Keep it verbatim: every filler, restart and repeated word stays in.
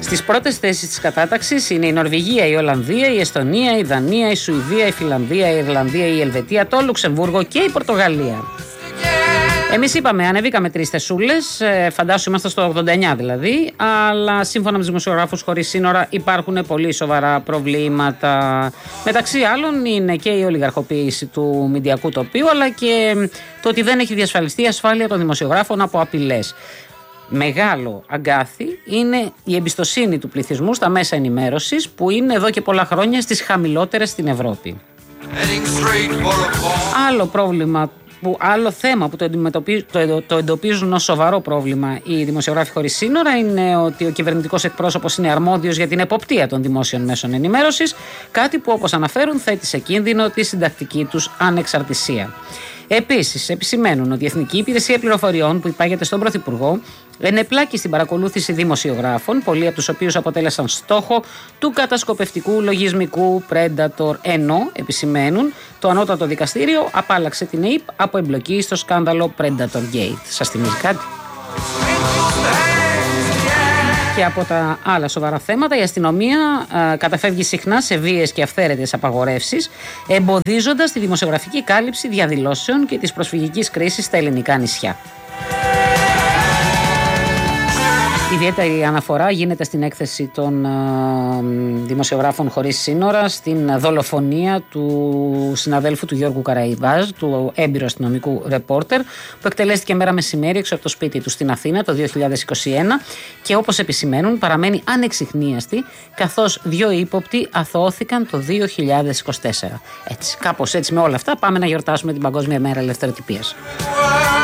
Στις πρώτες θέσεις της κατάταξης είναι η Νορβηγία, η Ολλανδία, η Εστονία, η Δανία, η Σουηδία, η Φιλανδία, η Ιρλανδία, η Ελβετία, το Λουξεμβούργο και η Πορτογαλία. Εμείς είπαμε, ανεβήκαμε τρεις θεσούλες, φαντάσου είμαστε στο ογδόντα εννιά δηλαδή, αλλά σύμφωνα με τους δημοσιογράφους χωρίς σύνορα υπάρχουν πολύ σοβαρά προβλήματα. Μεταξύ άλλων είναι και η ολιγαρχοποίηση του μηντιακού τοπίου, αλλά και το ότι δεν έχει διασφαλιστεί η ασφάλεια των δημοσιογράφων από απειλές. Μεγάλο αγκάθι είναι η εμπιστοσύνη του πληθυσμού στα μέσα ενημέρωσης, που είναι εδώ και πολλά χρόνια στις χαμηλότερες στην Ευρώπη. Άλλο πρόβλημα, που, άλλο θέμα που το, το, το εντοπίζουν ως σοβαρό πρόβλημα οι δημοσιογράφοι χωρίς σύνορα είναι ότι ο κυβερνητικός εκπρόσωπος είναι αρμόδιος για την εποπτεία των δημόσιων μέσων ενημέρωσης, κάτι που όπως αναφέρουν θέτει σε κίνδυνο τη συντακτική τους ανεξαρτησία. Επίσης, επισημαίνουν ότι η Εθνική Υπηρεσία Πληροφοριών, που υπάγεται στον Πρωθυπουργό, ενεπλάκη στην παρακολούθηση δημοσιογράφων, πολλοί από τους οποίους αποτέλεσαν στόχο του κατασκοπευτικού λογισμικού Predator, ενώ, επισημαίνουν, το ανώτατο δικαστήριο απάλλαξε την ΕΥΠ από εμπλοκή στο σκάνδαλο Predator Gate. Σας θυμίζει κάτι? Και από τα άλλα σοβαρά θέματα, η αστυνομία α, καταφεύγει συχνά σε βίαιες και αυθαίρετες απαγορεύσεις, εμποδίζοντας τη δημοσιογραφική κάλυψη διαδηλώσεων και της προσφυγικής κρίσης στα ελληνικά νησιά. Ιδιαίτερη αναφορά γίνεται στην έκθεση των α, δημοσιογράφων χωρίς σύνορα στην δολοφονία του συναδέλφου του Γιώργου Καραϊβάζ, του έμπειρου αστυνομικού ρεπόρτερ, που εκτελέστηκε μέρα μεσημέρι έξω από το σπίτι του στην Αθήνα το δύο χιλιάδες είκοσι ένα και όπως επισημαίνουν παραμένει ανεξιχνίαστη, καθώς δύο ύποπτοι αθωώθηκαν το δύο χιλιάδες είκοσι τέσσερα. Έτσι, κάπως έτσι με όλα αυτά πάμε να γιορτάσουμε την Παγκόσμια Μέρα Ελευθεροτυπίας.